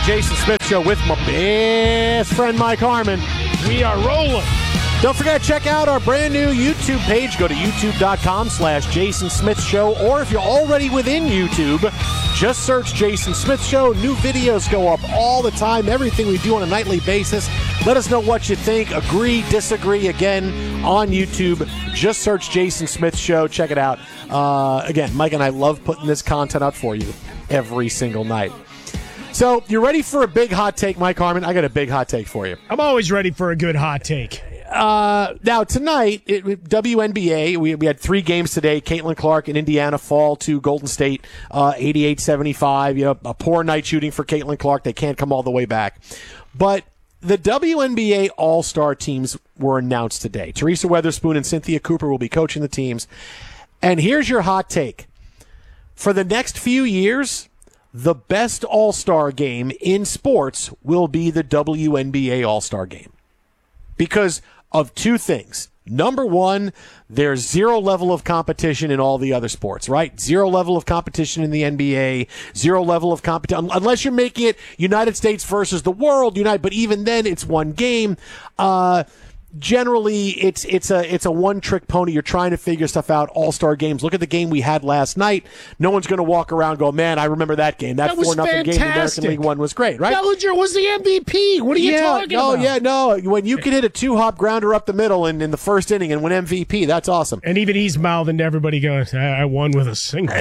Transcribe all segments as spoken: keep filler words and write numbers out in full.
Jason Smith Show with my best friend Mike Harmon. We are rolling. Don't forget to check out our brand new YouTube page. Go to youtube.com slash Jason Smith Show. Or if you're already within YouTube, just search Jason Smith Show. New videos go up all the time. Everything we do on a nightly basis. Let us know what you think. Agree, disagree. Again, on YouTube, just search Jason Smith Show. Check it out. Uh, again, Mike and I love putting this content out for you every single night. So, you're ready for a big hot take, Mike Harmon? I got a big hot take for you. I'm always ready for a good hot take. Uh, now, tonight, it, W N B A, we, we had three games today. Caitlin Clark in Indiana fall to Golden State, uh, eighty-eight seventy-five. You know, a poor night shooting for Caitlin Clark. They can't come all the way back. But the W N B A All-Star teams were announced today. Teresa Weatherspoon and Cynthia Cooper will be coaching the teams. And here's your hot take. For the next few years, the best All-Star game in sports will be the W N B A All-Star game. Because of two things. Number one, there's zero level of competition in all the other sports, right? Zero level of competition in the N B A, zero level of competition, unless you're making it United States versus the world, United, but even then it's one game. Uh, Generally, it's it's a it's a one-trick pony. You're trying to figure stuff out. All-Star games. Look at the game we had last night. No one's going to walk around and go, man, I remember that game. That, that four nothing game in the American League One was great, right? Bellinger was the M V P. What are you yeah, talking no, about? Yeah, no. When you can hit a two-hop grounder up the middle in, in the first inning and win M V P, that's awesome. And even he's mouthing to everybody going, I won with a single.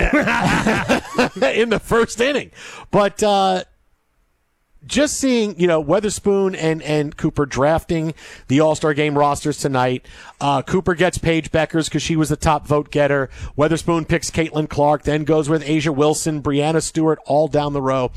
In the first inning. But, uh, just seeing, you know, Weatherspoon and, and Cooper drafting the All-Star Game rosters tonight. Uh, Cooper gets Paige Beckers because she was the top vote getter. Weatherspoon picks Caitlin Clark, then goes with Asia Wilson, Brianna Stewart, all down the row.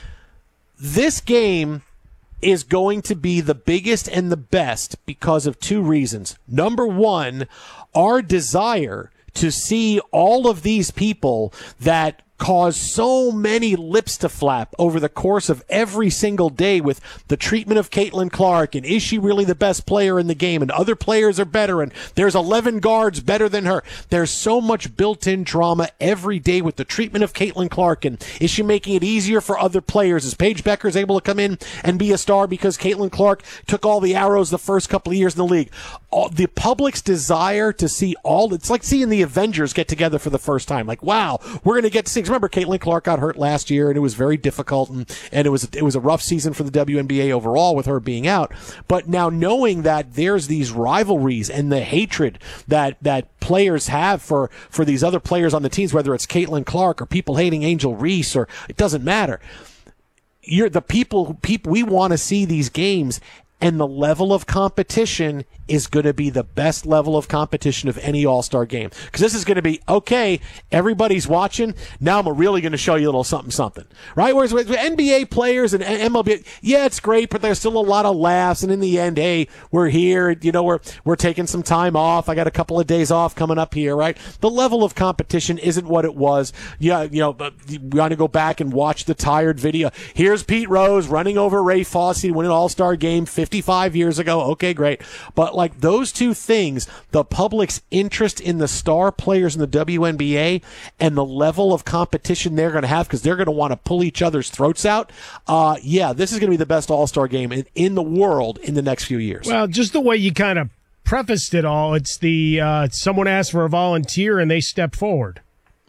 This game is going to be the biggest and the best because of two reasons. Number one, our desire to see all of these people that cause so many lips to flap over the course of every single day with the treatment of Caitlin Clark, and is she really the best player in the game, and other players are better, and there's eleven guards better than her. There's so much built-in drama every day with the treatment of Caitlin Clark, and is she making it easier for other players? Is Paige Beckers able to come in and be a star because Caitlin Clark took all the arrows the first couple of years in the league? All, the public's desire to see all, it's like seeing the Avengers get together for the first time. Like, wow, we're going to get to see. Remember, Caitlin Clark got hurt last year, and it was very difficult, and, and it was it was a rough season for the W N B A overall with her being out. But now knowing that there's these rivalries and the hatred that that players have for, for these other players on the teams, whether it's Caitlin Clark or people hating Angel Reese, or it doesn't matter. You're the people, people we want to see these games. And the level of competition is going to be the best level of competition of any All-Star game. Because this is going to be, okay, everybody's watching. Now I'm really going to show you a little something, something. Right? Whereas with N B A players and M L B, yeah, it's great, but there's still a lot of laughs. And in the end, hey, we're here. You know, we're we're taking some time off. I got a couple of days off coming up here, right? The level of competition isn't what it was. Yeah, you know, but we want to go back and watch the tired video. Here's Pete Rose running over Ray Fosse to win an All-Star game fifty-five years ago. Okay, great. But like those two things, the public's interest in the star players in the W N B A and the level of competition they're going to have because they're going to want to pull each other's throats out. Uh, yeah, this is going to be the best All-Star game in, in the world in the next few years. Well, just the way you kind of prefaced it all, it's the uh, someone asked for a volunteer and they stepped forward.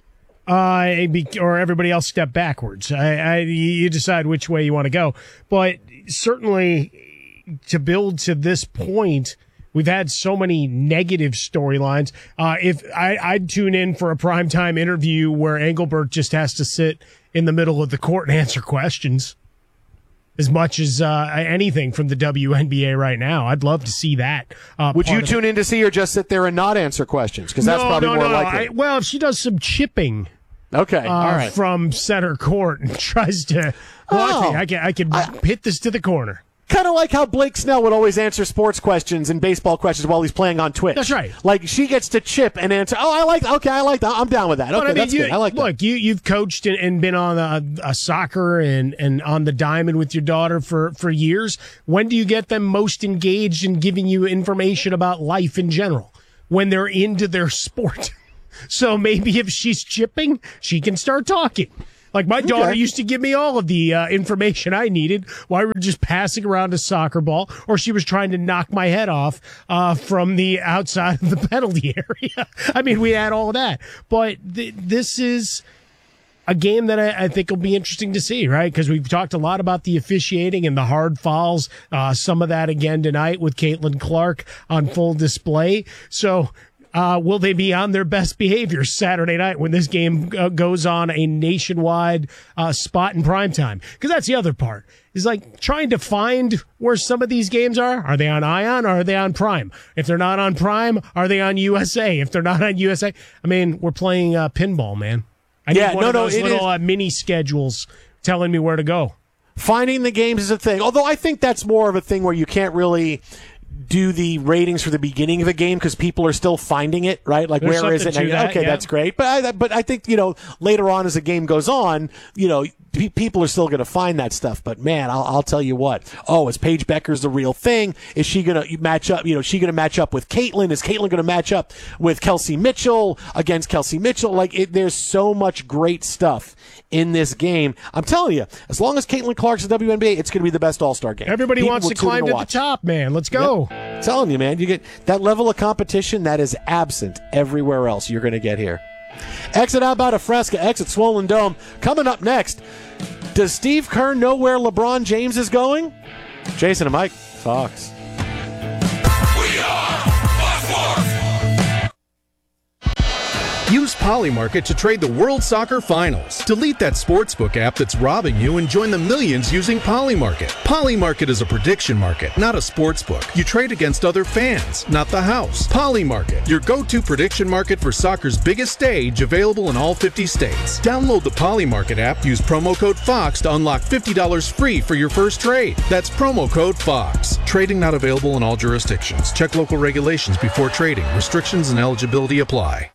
Uh, or everybody else stepped backwards. I, I, you decide which way you want to go. But certainly, to build to this point, we've had so many negative storylines. Uh, if I, I'd tune in for a primetime interview where Engelbert just has to sit in the middle of the court and answer questions as much as uh, anything from the W N B A right now. I'd love to see that. Uh, Would you tune in to see her just sit there and not answer questions? Because that's no, probably no, more no, likely. I, well, if she does some chipping. Okay, uh, all right. From center court and tries to, well, oh, I can I can I, hit this to the corner. Kind of like how Blake Snell would always answer sports questions and baseball questions while he's playing on Twitch. That's right. Like she gets to chip and answer. Oh, I like. Okay, I like that. I'm down with that. Okay, I mean, that's you, good. I like look, that. Look, you you've coached and, and been on a, a soccer and, and on the diamond with your daughter for, for years. When do you get them most engaged in giving you information about life in general? When they're into their sport. So maybe if she's chipping, she can start talking. Like my daughter Okay. used to give me all of the uh, information I needed while we were just passing around a soccer ball, or she was trying to knock my head off uh, from the outside of the penalty area. I mean, we had all of that. But th- this is a game that I, I think will be interesting to see, right? Because we've talked a lot about the officiating and the hard fouls. Uh, some of that again tonight with Caitlin Clark on full display. So uh, will they be on their best behavior Saturday night when this game uh, goes on a nationwide uh, spot in primetime? Because that's the other part. Is like trying to find where some of these games are. Are they on Ion or are they on Prime? If they're not on Prime, are they on U S A? If they're not on U S A, I mean, we're playing uh, pinball, man. I Yeah, need one no, of no, those it little is- uh, mini schedules telling me where to go. Finding the games is a thing. Although I think that's more of a thing where you can't really do the ratings for the beginning of the game because people are still finding it, right? Like, There's where is it? something And to that, okay, yeah. that's great. But I, but I think, you know, later on as the game goes on, you know, pe- people are still going to find that stuff. But man, I'll, I'll tell you what. Oh, is Paige Beckers the real thing? Is she going to match up? You know, is she going to match up with Caitlin? Is Caitlin going to match up with Kelsey Mitchell against Kelsey Mitchell? Like, it, there's so much great stuff in this game. I'm telling you, as long as Caitlin Clark's the W N B A, it's going to be the best All-Star game. Everybody People wants will to tune in climb to the watch. top, man. Let's go. Yep. I'm telling you, man, you get that level of competition that is absent everywhere else you're going to get here. Exit out about a Fresca, exit Swollen Dome. Coming up next, does Steve Kerr know where LeBron James is going? Jason and Mike, Fox. We are Fox Sports. Use Polymarket to trade the World Soccer Finals. Delete that sportsbook app that's robbing you and join the millions using Polymarket. Polymarket is a prediction market, not a sportsbook. You trade against other fans, not the house. Polymarket, your go-to prediction market for soccer's biggest stage, available in all fifty states. Download the Polymarket app, use promo code FOX to unlock fifty dollars free for your first trade. That's promo code FOX. Trading not available in all jurisdictions. Check local regulations before trading. Restrictions and eligibility apply.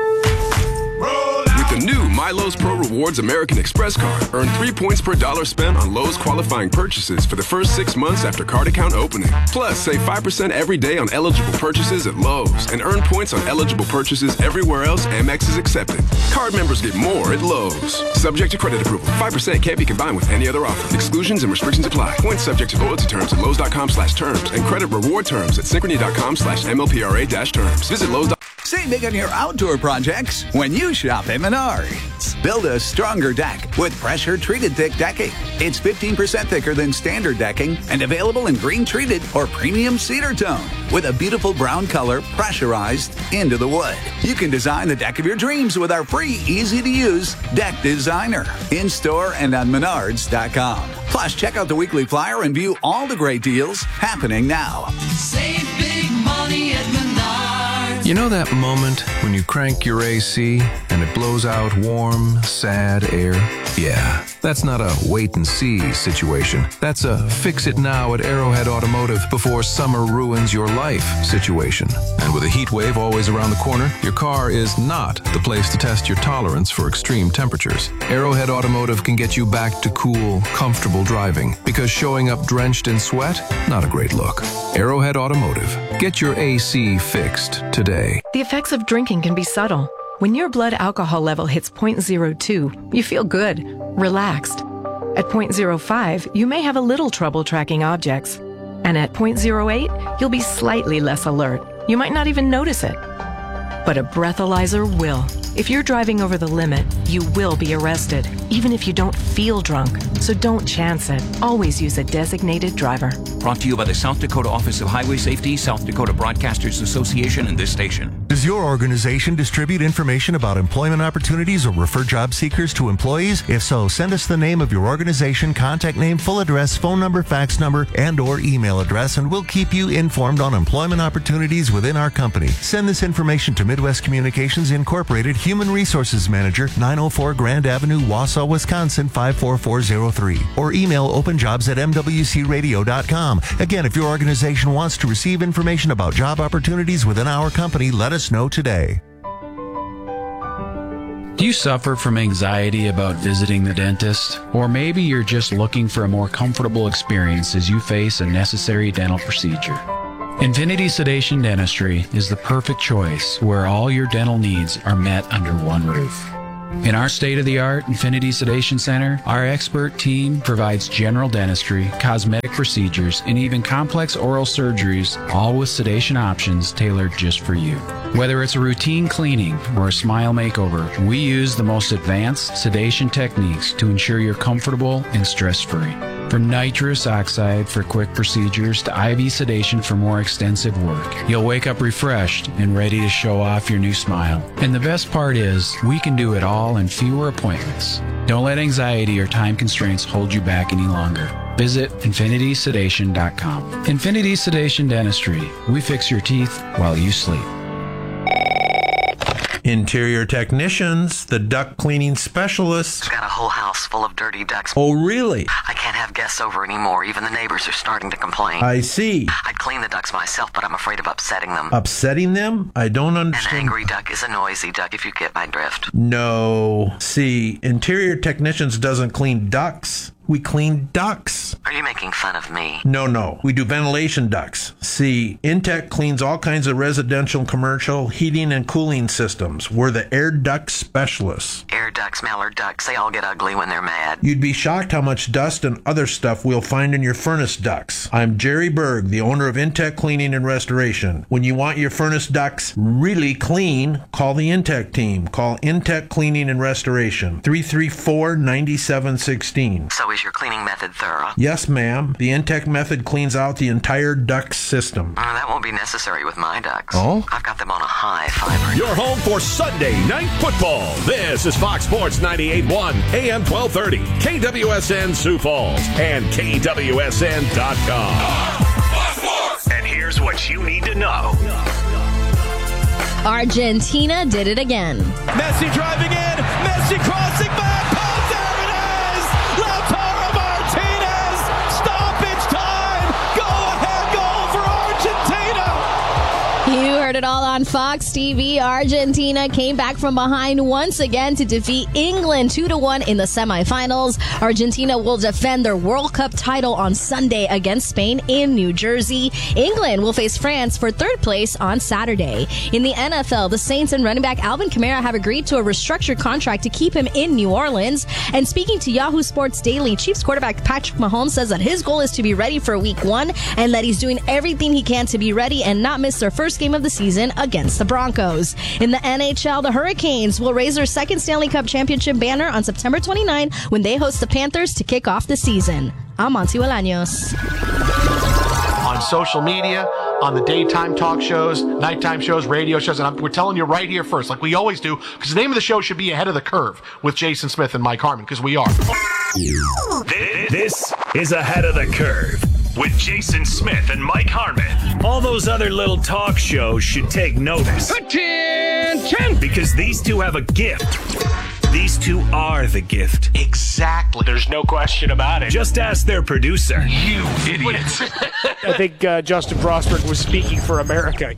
With the new MyLowe's Pro Rewards American Express card, earn three points per dollar spent on Lowe's qualifying purchases for the first six months after card account opening. Plus, save five percent every day on eligible purchases at Lowe's and earn points on eligible purchases everywhere else Amex is accepted. Card members get more at Lowe's. Subject to credit approval. five percent can't be combined with any other offer. Exclusions and restrictions apply. Points subject to loyalty terms at Lowe's.com slash terms and credit reward terms at Synchrony.com slash MLPRA dash terms. Visit Lowe's. Save big on your outdoor projects when you shop at Menards. Build a stronger deck with pressure-treated thick decking. It's fifteen percent thicker than standard decking and available in green-treated or premium cedar tone with a beautiful brown color pressurized into the wood. You can design the deck of your dreams with our free, easy-to-use Deck Designer in-store and on Menards dot com. Plus, check out the weekly flyer and view all the great deals happening now. Save big money at Menards. You know that moment when you crank your A C and it blows out warm, sad air? Yeah, that's not a wait and see situation. That's a fix it now at Arrowhead Automotive before summer ruins your life situation. And with a heat wave always around the corner, your car is not the place to test your tolerance for extreme temperatures. Arrowhead Automotive can get you back to cool, comfortable driving because showing up drenched in sweat, not a great look. Arrowhead Automotive. Get your A C fixed today. The effects of drinking can be subtle. When your blood alcohol level hits zero point zero two, you feel good, relaxed. At zero point zero five, you may have a little trouble tracking objects. And at zero point zero eight, you'll be slightly less alert. You might not even notice it. But a breathalyzer will. If you're driving over the limit, you will be arrested, even if you don't feel drunk. So don't chance it. Always use a designated driver. Brought to you by the South Dakota Office of Highway Safety, South Dakota Broadcasters Association, and this station. Does your organization distribute information about employment opportunities or refer job seekers to employees? If so, send us the name of your organization, contact name, full address, phone number, fax number, and or email address, and we'll keep you informed on employment opportunities within our company. Send this information to Midwest Communications Incorporated, Human Resources Manager, nine oh four Grand Avenue, Wausau, Wisconsin, five four four zero three, or email openjobs at m w c radio dot com. Again, if your organization wants to receive information about job opportunities within our company, let us know today. Do you suffer from anxiety about visiting the dentist? Or maybe you're just looking for a more comfortable experience as you face a necessary dental procedure. Infinity Sedation Dentistry is the perfect choice where all your dental needs are met under one roof. In our state-of-the-art Infinity Sedation Center, our expert team provides general dentistry, cosmetic procedures, and even complex oral surgeries, all with sedation options tailored just for you. Whether it's a routine cleaning or a smile makeover, we use the most advanced sedation techniques to ensure you're comfortable and stress-free. From nitrous oxide for quick procedures to I V sedation for more extensive work, you'll wake up refreshed and ready to show off your new smile. And the best part is, we can do it all in fewer appointments. Don't let anxiety or time constraints hold you back any longer. Visit infinity sedation dot com. Infinity Sedation Dentistry. We fix your teeth while you sleep. Interior technicians, the duct cleaning specialists. Got a whole house full of dirty ducts. Oh, really? I can't have guests over anymore. Even the neighbors are starting to complain. I see. I'd clean the ducts myself, but I'm afraid of upsetting them. Upsetting them? I don't understand. An angry duck is a noisy duck, if you get my drift. No. See, interior technicians doesn't clean ducts. We clean ducts. Are you making fun of me? No, no. We do ventilation ducts. See, Intech cleans all kinds of residential and commercial heating and cooling systems. We're the air duct specialists. Air ducts, mallard ducks, they all get ugly when they're mad. You'd be shocked how much dust and other stuff we'll find in your furnace ducts. I'm Jerry Berg, the owner of Intech Cleaning and Restoration. When you want your furnace ducts really clean, call the Intech team. Call Intech Cleaning and Restoration, three three four, nine seven one six. So is your cleaning method thorough? Yes, ma'am. The Intech method cleans out the entire duct system. Uh, that won't be necessary with my ducts. Oh? I've got them on a high fiber. You're home for Sunday Night Football. This is Fox Sports ninety-eight point one, A M twelve thirty, K W S N Sioux Falls, and K W S N dot com. And here's what you need to know. Argentina did it again. Messi driving in. Messi crossing back. Oh, there it is. Lautaro Martinez. Stoppage time. Go ahead goal for Argentina. You heard it all on Fox T V. Argentina came back from behind once again to defeat England two to one in the semifinals. Argentina will defend their World Cup title on Sunday against Spain in New Jersey. England will face France for third place on Saturday. In the N F L, the Saints and running back Alvin Kamara have agreed to a restructured contract to keep him in New Orleans. And speaking to Yahoo Sports Daily, Chiefs quarterback Patrick Mahomes says that his goal is to be ready for week one and that he's doing everything he can to be ready and not miss their first game of the season against the Broncos. In the N H L, the Hurricanes will raise their second Stanley Cup championship banner on September twenty-ninth when they host the Panthers to kick off the season. I'm Monty Bolaños. On social media, on the daytime talk shows, nighttime shows, radio shows, and I'm, we're telling you right here first, like we always do, because the name of the show should be Ahead of the Curve with Jason Smith and Mike Harmon, because we are. This is Ahead of the Curve with Jason Smith and Mike Harmon. All those other little talk shows should take notice. Attention! Because these two have a gift. These two are the gift. Exactly. There's no question about it. Just ask their producer. You idiots. I think uh, Justin Frostberg was speaking for America.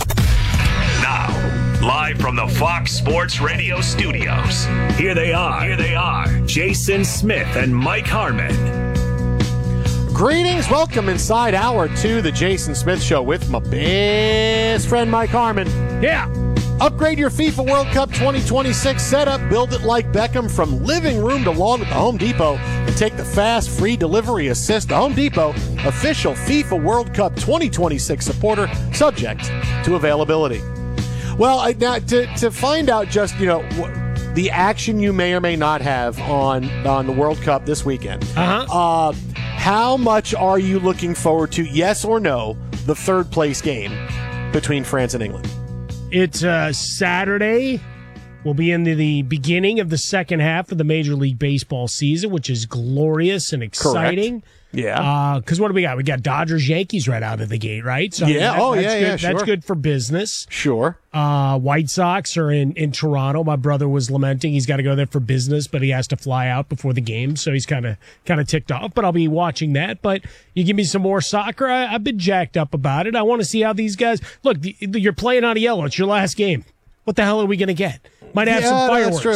Now, live from the Fox Sports Radio studios, here they are. Here they are. Jason Smith and Mike Harmon. Greetings. Welcome inside hour two, the Jason Smith Show with my best friend Mike Harmon. Yeah. Upgrade your FIFA World Cup twenty twenty-six setup. Build it like Beckham from living room to lawn at the Home Depot and take the fast, free delivery assist. The Home Depot, official FIFA World Cup twenty twenty-six supporter, subject to availability. Well, I, now to, to find out just, you know, wh- the action you may or may not have on, on the World Cup this weekend. Uh-huh. Uh, how much are you looking forward to, yes or no, the third place game between France and England? It's uh, Saturday. We'll be into the beginning of the second half of the Major League Baseball season, which is glorious and exciting. Correct. Yeah. Because uh, what do we got? We got Dodgers, Yankees right out of the gate, right? So, yeah. That, oh, that's yeah, good. yeah, sure. That's good for business. Sure. Uh, White Sox are in, in Toronto. My brother was lamenting he's got to go there for business, but he has to fly out before the game, so he's kind of kind of ticked off. But I'll be watching that. But you give me some more soccer, I, I've been jacked up about it. I want to see how these guys look. The, you're playing on a yellow. It's your last game. What the hell are we going to get? Might have yeah, some fireworks. That's true.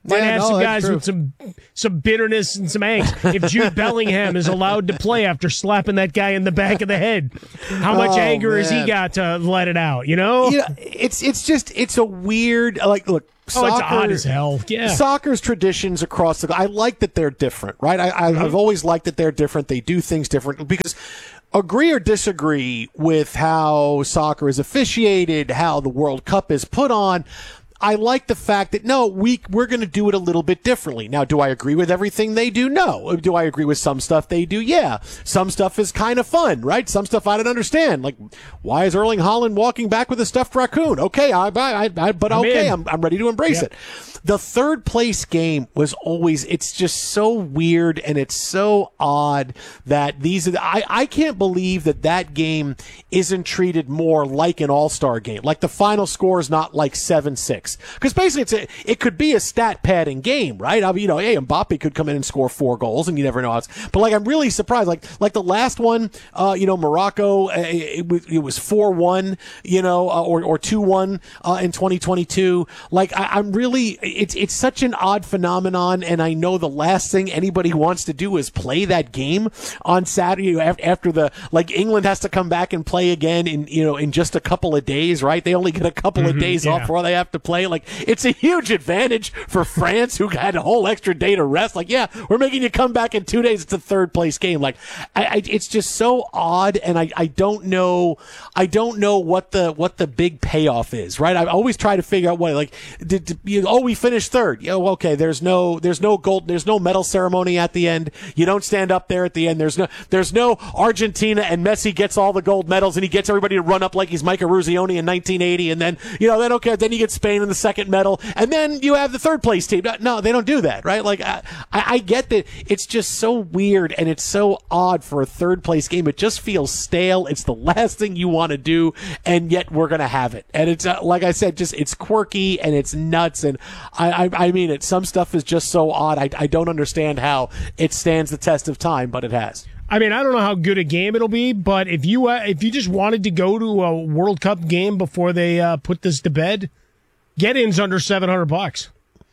Might Yeah, have no, some that's guys true. with some some bitterness and some angst. If Jude Bellingham is allowed to play after slapping that guy in the back of the head, how much Oh, anger has he man. got to let it out? You know? You know, it's it's just it's a weird like look. Oh, it's soccer, odd as hell. Yeah. Soccer's traditions across the. I like that they're different, right? I, I, Mm-hmm. I've always liked that they're different. They do things different because. Agree or disagree with how soccer is officiated, how the World Cup is put on. I like the fact that, no, we, we're going to do it a little bit differently. Now, do I agree with everything they do? No. Do I agree with some stuff they do? Yeah. Some stuff is kind of fun, right? Some stuff I don't understand. Like, why is Erling Haaland walking back with a stuffed raccoon? Okay, I, I, I but I'm okay, in. I'm, I'm ready to embrace Yep. it. The third place game was always, it's just so weird and it's so odd that these are, I, I can't believe that that game isn't treated more like an all-star game. Like the final score is not like seven six. Because basically it's a, it could be a stat padding game, right? I mean, you know, hey, Mbappe could come in and score four goals and you never know how it's, but like, I'm really surprised. Like, like the last one, uh, you know, Morocco, uh, it, it, it was four one, you know, uh, or, or two one, uh, in twenty twenty-two. Like, I, I'm really, it's it's such an odd phenomenon, and I know the last thing anybody wants to do is play that game on Saturday after the like England has to come back and play again in you know in just a couple of days, right? They only get a couple Mhm, of days yeah. off before they have to play. Like it's a huge advantage for France, who had a whole extra day to rest. Like, yeah, we're making you come back in two days. It's a third place game. Like, I, I, it's just so odd, and I, I don't know, I don't know what the what the big payoff is, right? I always try to figure out what like did, did you, oh we finished third. Yeah, well, okay. There's no, there's no gold, there's no medal ceremony at the end. You don't stand up there at the end. There's no, there's no Argentina and Messi gets all the gold medals and he gets everybody to run up like he's Mike Eruzione in nineteen eighty, and then you know, then okay, then you get Spain in the second medal, and then you have the third place team. No, they don't do that, right? Like I, I get that it's just so weird and it's so odd for a third place game. It just feels stale. It's the last thing you want to do, and yet we're gonna have it. And it's uh, like I said, just it's quirky and it's nuts. And I, I, I mean, it. Some stuff is just so odd. I, I don't understand how it stands the test of time, but it has. I mean, I don't know how good a game it'll be, but if you uh, if you just wanted to go to a World Cup game before they uh, put this to bed, get-ins under seven hundred bucks.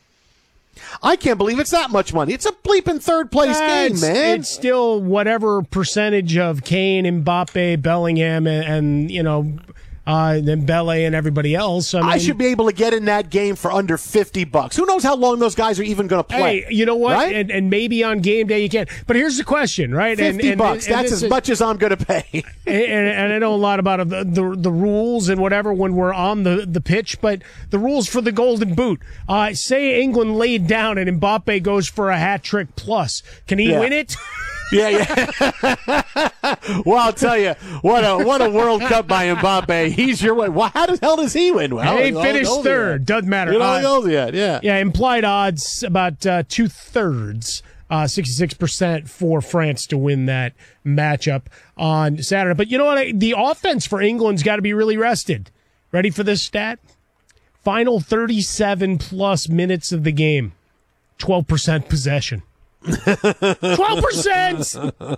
I can't believe it's that much money. It's a bleeping third place Uh, game, it's, man. It's still whatever percentage of Kane, Mbappe, Bellingham, and, and you know, uh, then Bele and everybody else. I, mean, I should be able to get in that game for under fifty bucks. Who knows how long those guys are even going to play? Hey, you know what? Right? And, and maybe on game day you can. But here's the question, right? fifty and, and, bucks. and That's this as is- much as I'm going to pay. and, and I know a lot about the, the the rules and whatever when we're on the, the pitch, but the rules for the Golden Boot. Uh, say England laid down and Mbappe goes for a hat trick plus. Can he Yeah. win it? Yeah, yeah. Well, I'll tell you, what a what a World Cup by Mbappe. He's your way. Well, how the hell does he win? Well, They it all finished goes third. yet. Doesn't matter. It all Uh, goes yet. Yeah. Yeah, implied odds about uh, two thirds, uh, sixty-six percent for France to win that matchup on Saturday. But you know what? The offense for England's got to be really rested. Ready for this stat? Final thirty-seven plus minutes of the game, twelve percent possession. Twelve percent.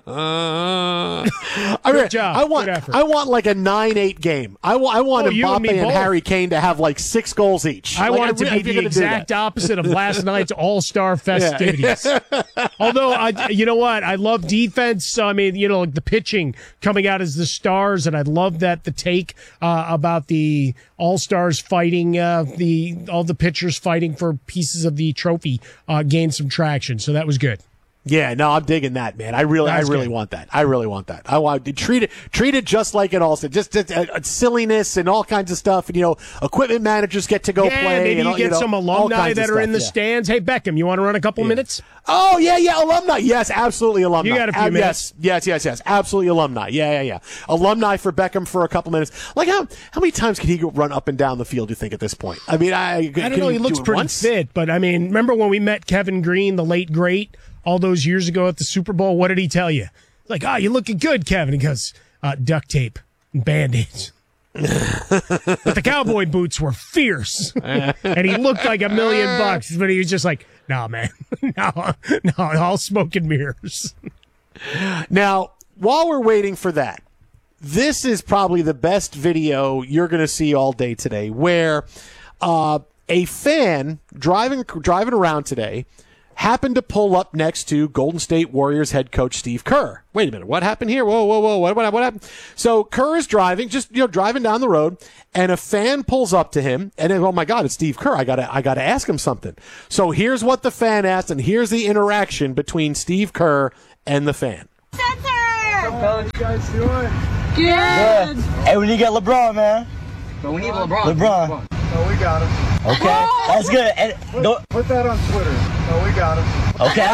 I Good mean, job. I want, Good effort. I want like a nine eight game. I want, I want Oh, you and Mbappe me and, both. Harry Kane to have like six goals each. I Like, want it to really- be if you're the gonna do that. exact opposite of last night's All-Star festivities. Although, I, you know what? I love defense. I mean, you know, like the pitching coming out as the stars, and I love that the take uh, about the All-Stars fighting, uh, the all the pitchers fighting for pieces of the trophy uh, gained some traction. So that was good. Yeah, no, I'm digging that, man. I really, That's I really good. want that. I really want that. I want to treat it, treat it just like it also, just, just uh, uh, silliness and all kinds of stuff. And you know, equipment managers get to go yeah, play. maybe and you all, get know, some all alumni kinds that of are in the stuff, yeah. stands. Hey, Beckham, you want to run a couple minutes? Oh yeah, yeah, alumni. Yes, absolutely alumni. You got a few Uh, minutes. Yes, yes, yes, yes. Absolutely alumni. Yeah, yeah, yeah. Alumni for Beckham for a couple minutes. Like how how many times can he go run up and down the field? You think at this point? I mean, I I don't know. He looks pretty once? fit, but I mean, remember when we met Kevin Green, the late great, all those years ago at the Super Bowl? What did he tell you? Like, oh, you're looking good, Kevin. He goes, uh, duct tape and Band-Aids. But the cowboy boots were fierce, and he looked like a million bucks. But he was just like, "No, man, no, no, all smoke and mirrors." Now, while we're waiting for that, this is probably the best video you're going to see all day today, where uh, A fan driving driving around today happened to pull up next to Golden State Warriors head coach Steve Kerr. Wait a minute, what happened here? Whoa, whoa, whoa, what, what, what happened? So Kerr is driving, just you know, driving down the road, and a fan pulls up to him, and then, oh my God, it's Steve Kerr. I gotta, I gotta ask him something. So here's what the fan asked, and here's the interaction between Steve Kerr and the fan. How you guys doing? Good. Hey, we need to get LeBron, man. But we need LeBron. LeBron. Oh, we got him. Okay, that's good. And don't put that on Twitter. Oh, we got him. Okay,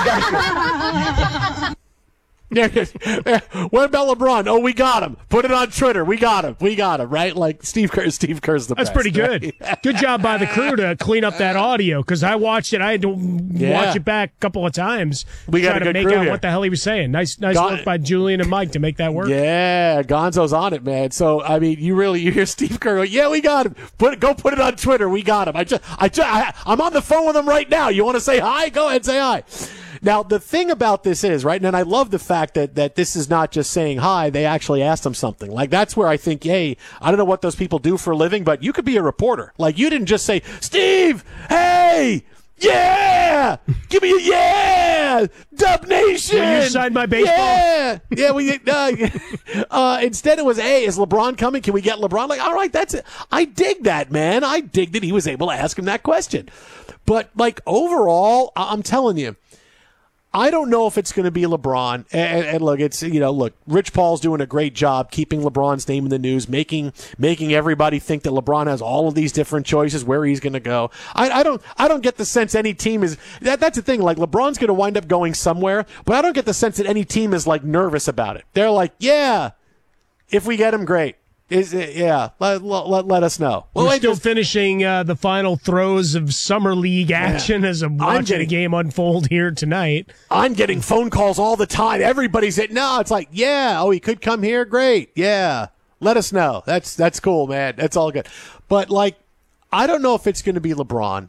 I got you. Yeah, what about LeBron? Oh, we got him. Put it on Twitter. We got him. We got him, right? Like Steve Kerr. Steve Kerr's the That's best. pretty good. Right? Good job by the crew to clean up that audio, because I watched it. I had to Yeah. watch it back a couple of times. We got try a to good make crew out here. what the hell he was saying. Nice, nice Got work it. by Julian and Mike to make that work. Yeah, Gonzo's on it, man. So I mean, you really you hear Steve Kerr go, "Yeah, we got him. Put it, go put it on Twitter. We got him." I just, I just, I, I'm on the phone with him right now. You want to say hi? Go ahead, say hi. Now, the thing about this is, right, and I love the fact that, that this is not just saying hi, they actually asked him something. Like, that's where I think, hey, I don't know what those people do for a living, but you could be a reporter. Like, you didn't just say, Steve, hey, yeah, give me a yeah, Dub Nation. Will you sign my baseball? Yeah, yeah. We uh, uh, instead it was, hey, is LeBron coming? Can we get LeBron? Like, all right, that's it. I dig that, man. I dig that he was able to ask him that question. But like overall, I- I'm telling you, I don't know if it's going to be LeBron. And, and look, it's, you know, look, Rich Paul's doing a great job keeping LeBron's name in the news, making making everybody think that LeBron has all of these different choices where he's going to go. I, I don't I don't get the sense any team is that that's the thing. Like, LeBron's going to wind up going somewhere, but I don't get the sense that any team is like nervous about it. They're like, yeah, if we get him, great. Is it, yeah, let, let, let us know. We're Well, still just, finishing uh, the final throes of summer league action Yeah. as I'm watching getting- a game unfold here tonight. I'm getting phone calls all the time. Everybody's at, no, it's like, yeah, oh, he could come here. Great. Yeah. Let us know. That's, that's cool, man. That's all good. But like, I don't know if it's going to be LeBron,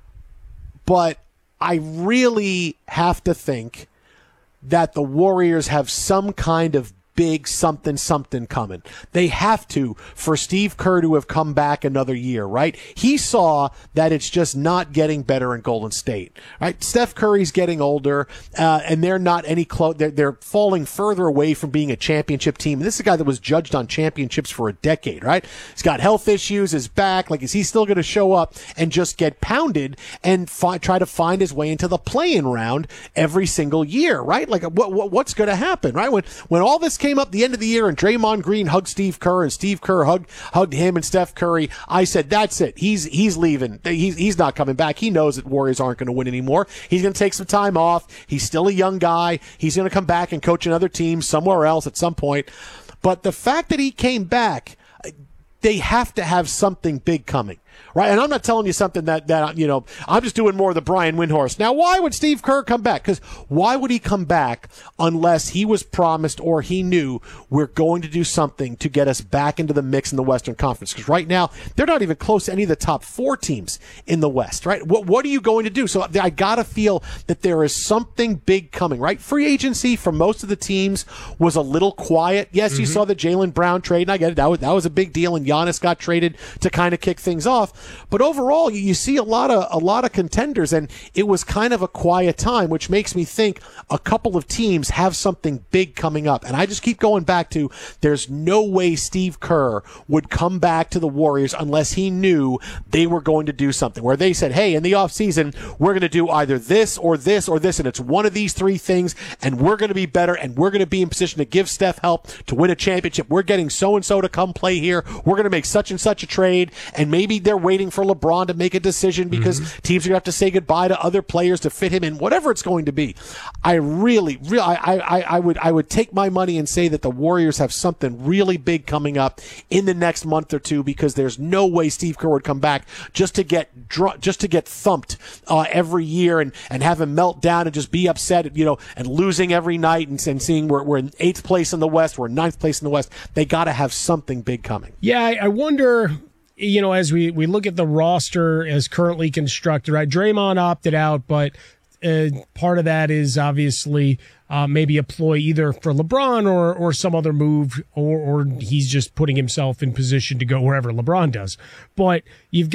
but I really have to think that the Warriors have some kind of big something something coming. They have to for Steve Kerr to have come back another year, right? He saw that it's just not getting better in Golden State, right? Steph Curry's getting older, uh, and they're not any close. They're, they're falling further away from being a championship team. And this is a guy that was judged on championships for a decade, right? He's got health issues, his back. Like, is he still going to show up and just get pounded and fi- try to find his way into the play-in round every single year, right? Like, what, what what's going to happen, right? When when all this came up the end of the year and Draymond Green hugged Steve Kerr and Steve Kerr hugged hugged him and Steph Curry, I said, that's it. He's he's leaving. He's he's not coming back. He knows that Warriors aren't going to win anymore. He's going to take some time off. He's still a young guy. He's going to come back and coach another team somewhere else at some point. But the fact that he came back, they have to have something big coming. Right, and I'm not telling you something that, that, you know, I'm just doing more of the Brian Windhorst. Now, why would Steve Kerr come back? Because why would he come back unless he was promised or he knew we're going to do something to get us back into the mix in the Western Conference? Because right now, they're not even close to any of the top four teams in the West, right? What, what are you going to do? So I got to feel that there is something big coming, right? Free agency for most of the teams was a little quiet. Yes, mm-hmm. You saw the Jaylen Brown trade, and I get it. That was, that was a big deal, and Giannis got traded to kind of kick things off. But overall, you see a lot of a lot of contenders, and it was kind of a quiet time, which makes me think a couple of teams have something big coming up. And I just keep going back to there's no way Steve Kerr would come back to the Warriors unless he knew they were going to do something, where they said, hey, in the offseason, we're going to do either this or this or this, and it's one of these three things, and we're going to be better, and we're going to be in position to give Steph help to win a championship. We're getting so-and-so to come play here. We're going to make such and such a trade, and maybe they're waiting for LeBron to make a decision because mm-hmm. teams are going to have to say goodbye to other players to fit him in, whatever it's going to be. I really, really, I, I, I would, I would take my money and say that the Warriors have something really big coming up in the next month or two, because there's no way Steve Kerr would come back just to get, dr- just to get thumped uh, every year and, and have him melt down and just be upset, you know, and losing every night and, and seeing we're, we're in eighth place in the West, we're in ninth place in the West. They got to have something big coming. Yeah, I, I wonder. You know, as we, we look at the roster as currently constructed, right? Draymond opted out, but uh, part of that is obviously uh, maybe a ploy either for LeBron or or some other move, or, or he's just putting himself in position to go wherever LeBron does. But you've got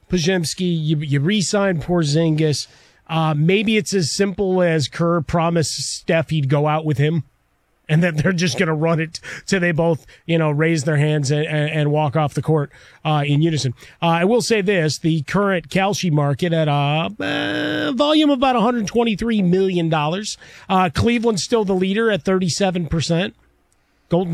Podziemski, you, you re-sign Porzingis. Uh, maybe it's as simple as Kerr promised Steph he'd go out with him, and that they're just going to run it till they both, you know, raise their hands and, and walk off the court uh, in unison. Uh, I will say this, the current Kalshi market at a uh, volume of about one hundred twenty-three million dollars. Uh, Cleveland's still the leader at thirty-seven percent.